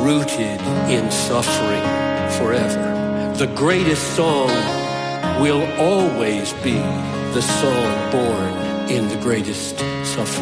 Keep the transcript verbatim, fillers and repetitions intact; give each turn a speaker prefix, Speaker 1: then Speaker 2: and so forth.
Speaker 1: rooted in suffering forever. The greatest song will always be the song born in the greatest suffering.